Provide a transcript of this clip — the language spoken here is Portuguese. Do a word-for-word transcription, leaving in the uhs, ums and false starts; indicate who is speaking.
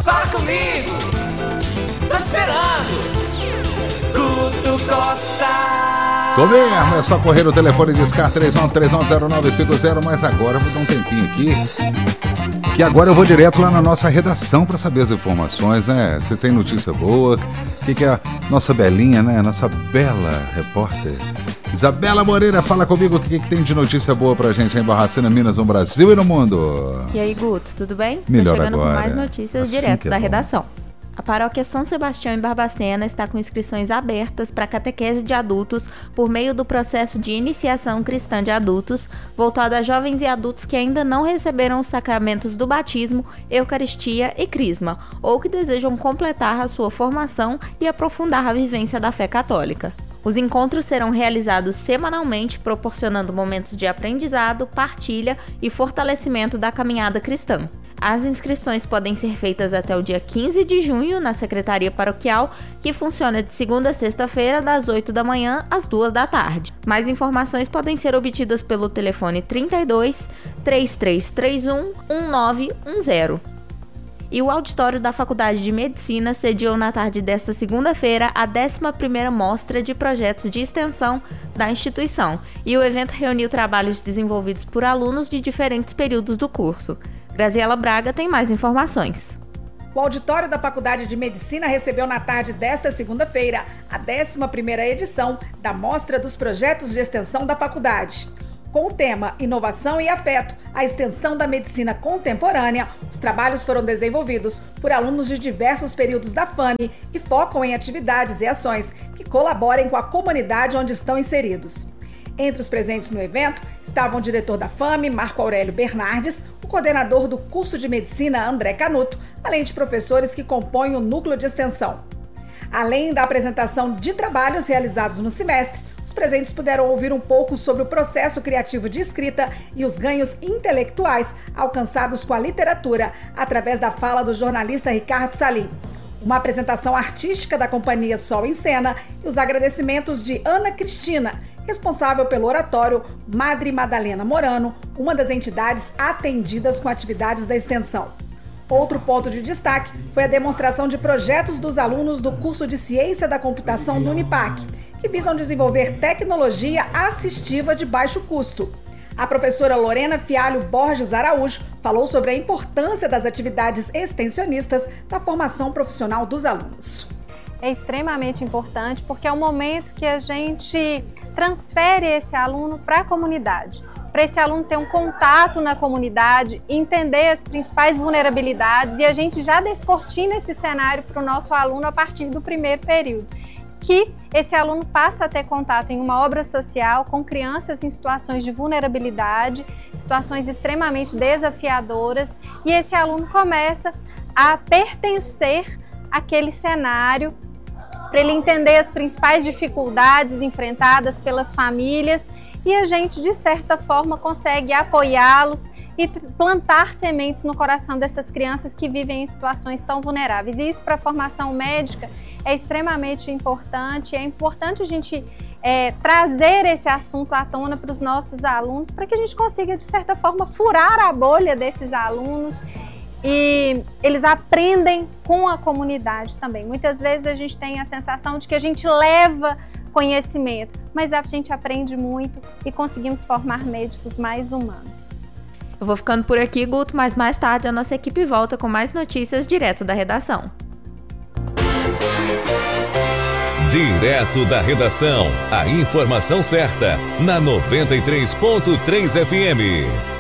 Speaker 1: Fala comigo, tô te esperando. Guto Costa.
Speaker 2: Tô mesmo, é só correr no telefone e discar três um três um zero nove cinco zero, mas agora eu vou dar um tempinho aqui, que agora eu vou direto lá na nossa redação para saber as informações, né? Se tem notícia boa, o que, que é a nossa belinha, né? Nossa bela repórter Isabela Moreira, fala comigo o que, que tem de notícia boa pra gente em Barbacena, Minas, no Brasil e no mundo.
Speaker 3: E aí, Guto, tudo bem?
Speaker 2: Melhor
Speaker 3: Tô chegando
Speaker 2: agora.
Speaker 3: com mais notícias
Speaker 2: Assim
Speaker 3: direto
Speaker 2: é
Speaker 3: da
Speaker 2: bom.
Speaker 3: redação. A paróquia São Sebastião em Barbacena está com inscrições abertas para catequese de adultos por meio do processo de iniciação cristã de adultos, voltado a jovens e adultos que ainda não receberam os sacramentos do batismo, eucaristia e crisma, ou que desejam completar a sua formação e aprofundar a vivência da fé católica. Os encontros serão realizados semanalmente, proporcionando momentos de aprendizado, partilha e fortalecimento da caminhada cristã. As inscrições podem ser feitas até o dia quinze de junho na Secretaria Paroquial, que funciona de segunda a sexta-feira, das oito da manhã às duas da tarde. Mais informações podem ser obtidas pelo telefone trinta e dois, três três três um, um nove um zero. E o auditório da Faculdade de Medicina sediou na tarde desta segunda-feira a décima primeira mostra de projetos de extensão da instituição, e o evento reuniu trabalhos desenvolvidos por alunos de diferentes períodos do curso. Graziela Braga tem mais informações.
Speaker 4: O auditório da Faculdade de Medicina recebeu na tarde desta segunda-feira a décima primeira edição da Mostra dos Projetos de Extensão da Faculdade. Com o tema Inovação e Afeto, a extensão da medicina contemporânea, os trabalhos foram desenvolvidos por alunos de diversos períodos da FAME e focam em atividades e ações que colaborem com a comunidade onde estão inseridos. Entre os presentes no evento estavam o diretor da FAME, Marco Aurélio Bernardes, o coordenador do curso de medicina, André Canuto, além de professores que compõem o núcleo de extensão. Além da apresentação de trabalhos realizados no semestre, os presentes puderam ouvir um pouco sobre o processo criativo de escrita e os ganhos intelectuais alcançados com a literatura, através da fala do jornalista Ricardo Salim. Uma apresentação artística da companhia Sol em Cena e os agradecimentos de Ana Cristina, responsável pelo oratório Madre Madalena Morano, uma das entidades atendidas com atividades da extensão. Outro ponto de destaque foi a demonstração de projetos dos alunos do curso de Ciência da Computação do Unipac, que visam desenvolver tecnologia assistiva de baixo custo. A professora Lorena Fialho Borges Araújo falou sobre a importância das atividades extensionistas da formação profissional dos alunos.
Speaker 5: É extremamente importante porque é o momento que a gente transfere esse aluno para a comunidade, para esse aluno ter um contato na comunidade, entender as principais vulnerabilidades, e a gente já descortina esse cenário para o nosso aluno a partir do primeiro período, que esse aluno passa a ter contato em uma obra social com crianças em situações de vulnerabilidade, situações extremamente desafiadoras, e esse aluno começa a pertencer àquele cenário, para ele entender as principais dificuldades enfrentadas pelas famílias, e a gente, de certa forma, consegue apoiá-los e plantar sementes no coração dessas crianças que vivem em situações tão vulneráveis. E isso, para a formação médica, é extremamente importante. É importante a gente é, trazer esse assunto à tona para os nossos alunos, para que a gente consiga, de certa forma, furar a bolha desses alunos, e eles aprendem com a comunidade também. Muitas vezes a gente tem a sensação de que a gente leva conhecimento, mas a gente aprende muito e conseguimos formar médicos mais humanos.
Speaker 3: Eu vou ficando por aqui, Guto, mas mais tarde a nossa equipe volta com mais notícias direto da redação.
Speaker 6: Direto da redação, a informação certa, na noventa e três ponto três F M.